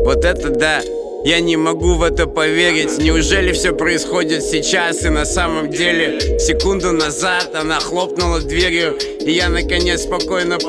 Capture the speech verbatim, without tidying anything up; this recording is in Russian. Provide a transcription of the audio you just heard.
Вот это да, я не могу в это поверить. Неужели все происходит сейчас и на самом деле? Секунду назад она хлопнула дверью, и я наконец спокойно